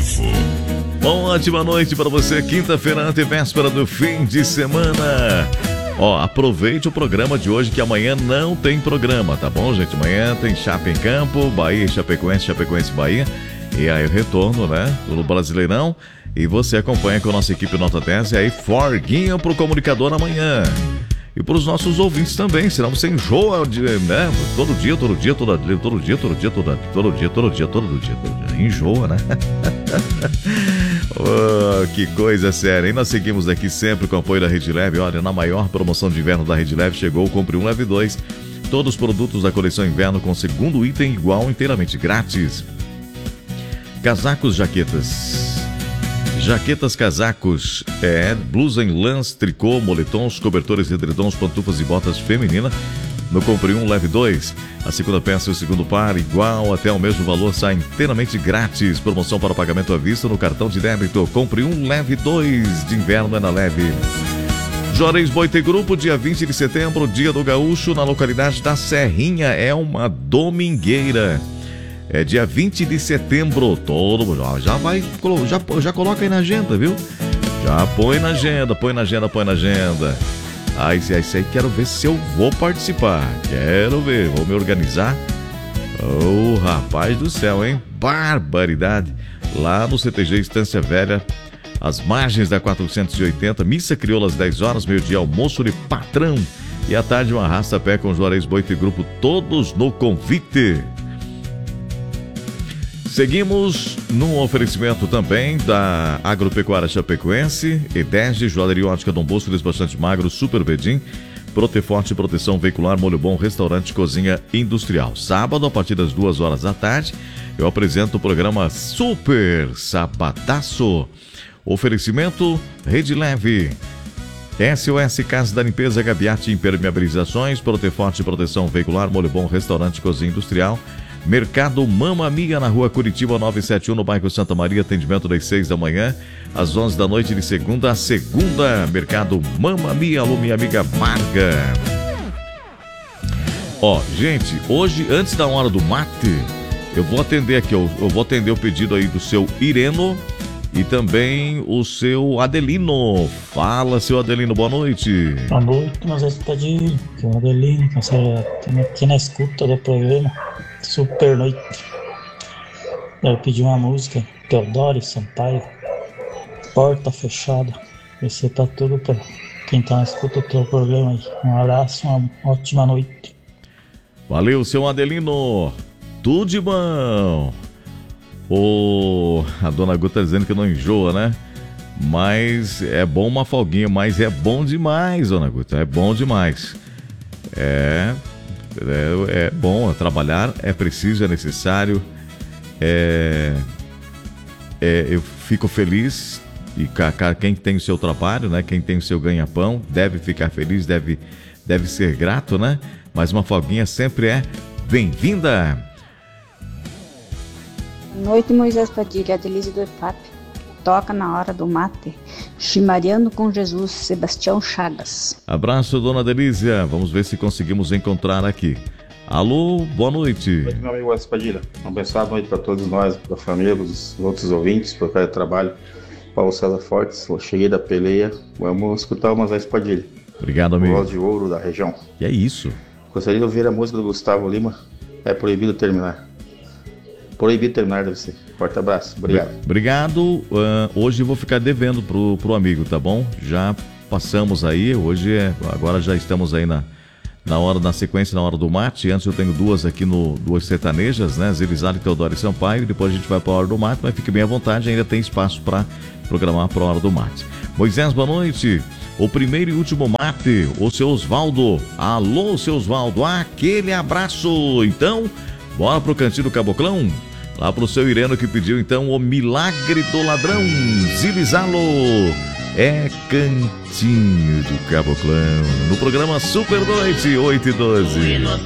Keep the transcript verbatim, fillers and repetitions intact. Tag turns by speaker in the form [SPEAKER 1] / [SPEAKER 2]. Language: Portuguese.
[SPEAKER 1] Rodolfo.
[SPEAKER 2] Bom, ótima noite para você, quinta-feira, antevéspera do fim de semana. Ó, aproveite o programa de hoje, que amanhã não tem programa, tá bom, gente? Amanhã tem Chapa em Campo, Bahia e Chapecoense, Chapecoense e Bahia. E aí o retorno, né, do Brasileirão. E você acompanha com a nossa equipe Nota dez. E aí, forguinha pro comunicador amanhã. E para os nossos ouvintes também, senão você enjoa, de, né? Todo dia, todo dia, todo dia, todo dia, todo dia, todo dia, todo dia, todo dia, todo dia, todo dia. Enjoa, né? Oh, que coisa séria, hein? Nós seguimos aqui sempre com o apoio da Rede Leve. Olha, na maior promoção de inverno da Rede Leve chegou, compre um, leve dois. Todos os produtos da coleção inverno com segundo item igual, inteiramente grátis. Casacos, jaquetas. Jaquetas, casacos, é, blusa em lãs, tricô, moletons, cobertores, edredons, pantufas e botas feminina. No compre um, leve dois. A segunda peça e o segundo par, igual, até o mesmo valor, sai inteiramente grátis. Promoção para pagamento à vista no cartão de débito. Compre um, leve dois. De inverno é na Leve. Juarez Boite Grupo, dia vinte de setembro, dia do Gaúcho, na localidade da Serrinha. É uma domingueira. É dia vinte de setembro, todo mundo já vai, já, já coloca aí na agenda, viu? Já põe na agenda, põe na agenda, põe na agenda. Ah, isso aí, quero ver se eu vou participar. Quero ver, vou me organizar. Oh, rapaz do céu, hein? Barbaridade. Lá no C T G Estância Velha, às margens da quatrocentos e oitenta, missa crioula às dez horas, meio-dia, almoço de patrão. E à tarde, um arrasta-pé com Juarez Boite Grupo, todos no convite. Seguimos num oferecimento também da Agropecuária Chapecoense, Edege, Joalheria Ótica Dom Bosco, Despachante Magro, Super Bedim, Proteforte, Proteção Veicular, Molho Bom, Restaurante Cozinha Industrial. Sábado, a partir das duas horas da tarde, eu apresento o programa Super Sabadaço. Oferecimento Rede Leve, S O S Casa da Limpeza, Gabiate Impermeabilizações, Proteforte, Proteção Veicular, Molho Bom, Restaurante Cozinha Industrial. Mercado Mama Mia, na rua Curitiba novecentos e setenta e um, no bairro Santa Maria, atendimento das seis da manhã às onze da noite, de segunda a segunda. Mercado Mama Mia, alô minha amiga Marga. Ó, gente, hoje, antes da hora do mate, eu vou atender aqui, eu, eu vou atender o pedido aí do seu Ireno e também o seu Adelino. Fala, seu Adelino, boa noite.
[SPEAKER 3] Boa noite, mas esse tá de o Adelino, estamos aqui na escuta do programa Super Noite. Eu pedi uma música, Teodoro Sampaio, Porta Fechada. Esse é pra tudo, pra quem tá na escuta do teu programa aí. Um abraço, uma ótima noite.
[SPEAKER 2] Valeu, seu Adelino. Tudo de bom. Oh, a dona Guta tá dizendo que não enjoa, né? Mas é bom uma folguinha, mas é bom demais, dona Guta, é bom demais. É, é, é bom, é trabalhar, é preciso, é necessário. É, é, eu fico feliz, e quem tem o seu trabalho, né? Quem tem o seu ganha-pão, deve ficar feliz, deve, deve ser grato, né? Mas uma folguinha sempre é bem-vinda.
[SPEAKER 4] Boa noite, Moisés Padilha, Adelise do E F A P. Toca na hora do mate. Chimariando com Jesus, Sebastião Chagas.
[SPEAKER 2] Abraço, dona Delícia. Vamos ver se conseguimos encontrar aqui. Alô, boa noite.
[SPEAKER 5] Boa noite, meu amigo Moisés Padilha. Uma abençoada noite para todos nós, para a família, para os outros ouvintes, para o cara de trabalho. Paulo César Fortes, eu cheguei da peleia. Vamos escutar o Moisés Padilha.
[SPEAKER 2] Obrigado, amigo.
[SPEAKER 5] Voz de ouro da região.
[SPEAKER 2] E é isso.
[SPEAKER 5] Gostaria de ouvir a música do Gustavo Lima. É proibido terminar. Proibido terminar, deve ser. Forte abraço, obrigado.
[SPEAKER 2] Obrigado. Uh, hoje eu vou ficar devendo pro, pro amigo, tá bom? Já passamos aí, hoje é, agora já estamos aí na, na hora, na sequência, na hora do mate. Antes eu tenho duas aqui, no, duas sertanejas, né? Zilizado e Teodoro e Sampaio. Depois a gente vai pra hora do mate, mas fique bem à vontade, ainda tem espaço para programar pra hora do mate. Moisés, boa noite. O primeiro e último mate, o seu Osvaldo. Alô, seu Osvaldo, aquele abraço. Então, bora pro Cantinho do Caboclão? Lá pro seu Ireno, que pediu então o Milagre do Ladrão. Zilizalo é Cantinho do Caboclão. No programa Super Noite, oito e doze.